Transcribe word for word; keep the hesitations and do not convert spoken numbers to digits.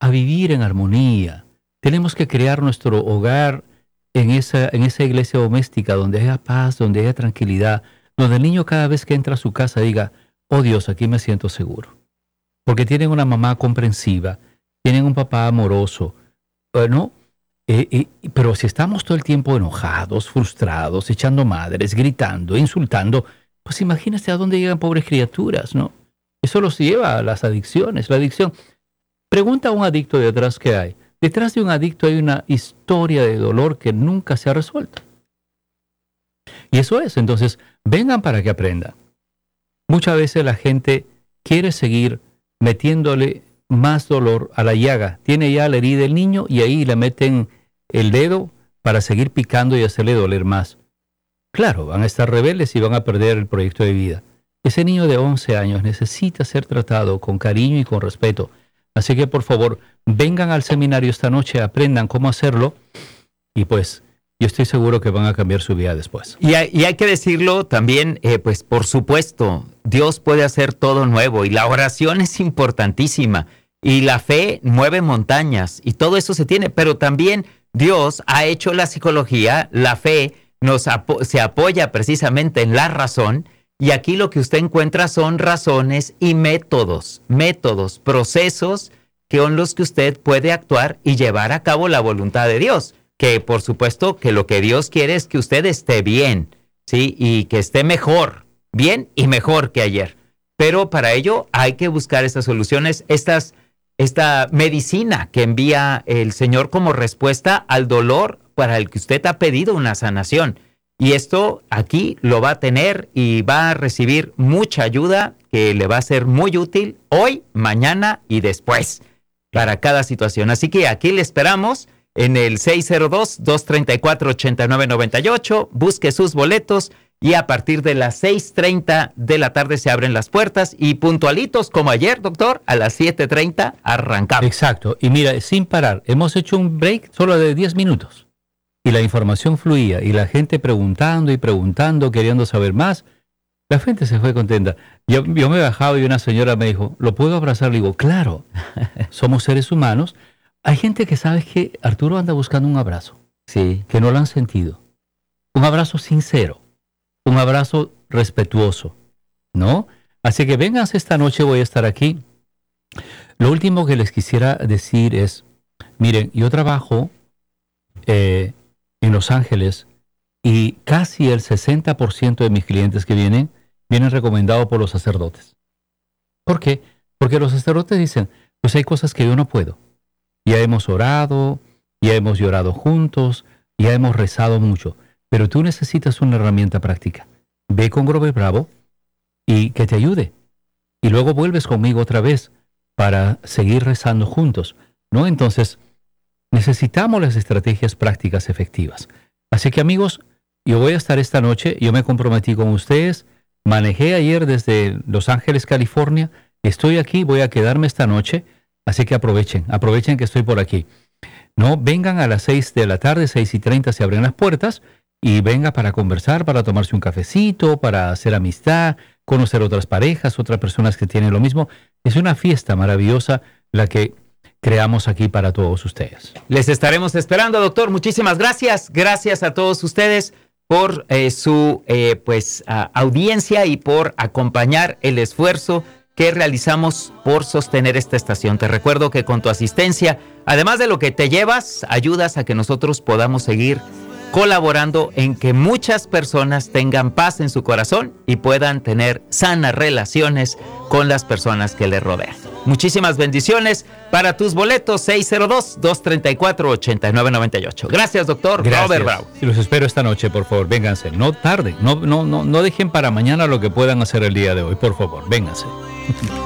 a vivir en armonía. Tenemos que crear nuestro hogar en esa, en esa iglesia doméstica donde haya paz, donde haya tranquilidad, donde el niño cada vez que entra a su casa diga, oh Dios, aquí me siento seguro. Porque tienen una mamá comprensiva, tienen un papá amoroso, ¿no? Eh, eh, pero si estamos todo el tiempo enojados, frustrados, echando madres, gritando, insultando, pues imagínate a dónde llegan pobres criaturas, ¿no? Eso los lleva a las adicciones. La adicción. Pregunta a un adicto de atrás qué hay. Detrás de un adicto hay una historia de dolor que nunca se ha resuelto. Y eso es. Entonces, vengan para que aprendan. Muchas veces la gente quiere seguir metiéndole más dolor a la llaga. Tiene ya la herida del niño y ahí le meten el dedo para seguir picando y hacerle doler más. Claro, van a estar rebeldes y van a perder el proyecto de vida. Ese niño de once años necesita ser tratado con cariño y con respeto. Así que, por favor, vengan al seminario esta noche, aprendan cómo hacerlo y pues yo estoy seguro que van a cambiar su vida después. Y hay, y hay que decirlo también, eh, pues por supuesto, Dios puede hacer todo nuevo y la oración es importantísima y la fe mueve montañas y todo eso se tiene, pero también Dios ha hecho la psicología, la fe nos apo- se apoya precisamente en la razón. Y aquí lo que usted encuentra son razones y métodos, métodos, procesos que son los que usted puede actuar y llevar a cabo la voluntad de Dios. Que por supuesto que lo que Dios quiere es que usted esté bien, ¿sí? Y que esté mejor, bien y mejor que ayer. Pero para ello hay que buscar estas soluciones, estas, esta medicina que envía el Señor como respuesta al dolor para el que usted ha pedido una sanación. Y esto aquí lo va a tener y va a recibir mucha ayuda que le va a ser muy útil hoy, mañana y después para cada situación. Así que aquí le esperamos en el seis cero dos, dos tres cuatro, ocho nueve nueve ocho. Busque sus boletos y a partir de las seis treinta de la tarde se abren las puertas y puntualitos como ayer, doctor, a las siete treinta arrancamos. Exacto. Y mira, sin parar, hemos hecho un break solo de diez minutos. Y la información fluía, y la gente preguntando y preguntando, queriendo saber más. La gente se fue contenta. Yo, yo me bajaba y una señora me dijo, ¿lo puedo abrazar? Le digo, claro, somos seres humanos. Hay gente que sabe que Arturo anda buscando un abrazo, sí, que no lo han sentido. Un abrazo sincero, un abrazo respetuoso, ¿no? Así que vénganse esta noche, voy a estar aquí. Lo último que les quisiera decir es, miren, yo trabajo eh, en Los Ángeles y casi el sesenta por ciento de mis clientes que vienen, vienen recomendados por los sacerdotes. ¿Por qué? Porque los sacerdotes dicen, pues hay cosas que yo no puedo. Ya hemos orado, ya hemos llorado juntos, ya hemos rezado mucho, pero tú necesitas una herramienta práctica. Ve con Grover Bravo y que te ayude. Y luego vuelves conmigo otra vez para seguir rezando juntos, ¿no? Entonces, necesitamos las estrategias prácticas efectivas. Así que, amigos, yo voy a estar esta noche, yo me comprometí con ustedes, manejé ayer desde Los Ángeles, California, estoy aquí, voy a quedarme esta noche, así que aprovechen, aprovechen que estoy por aquí. No, vengan a las seis de la tarde, seis y treinta se abren las puertas, y venga para conversar, para tomarse un cafecito, para hacer amistad, conocer otras parejas, otras personas que tienen lo mismo. Es una fiesta maravillosa la que creamos aquí para todos ustedes. Les estaremos esperando, doctor. Muchísimas gracias. Gracias a todos ustedes por eh, su eh, pues uh, audiencia y por acompañar el esfuerzo que realizamos por sostener esta estación. Te recuerdo que con tu asistencia, además de lo que te llevas, ayudas a que nosotros podamos seguir colaborando en que muchas personas tengan paz en su corazón y puedan tener sanas relaciones con las personas que les rodean. Muchísimas bendiciones para tus boletos seis cero dos, dos tres cuatro, ocho nueve nueve ocho. Gracias, doctor Robert Bravo. Y los espero esta noche, por favor, vénganse. No tarden, no, no, no, no dejen para mañana lo que puedan hacer el día de hoy, por favor, vénganse.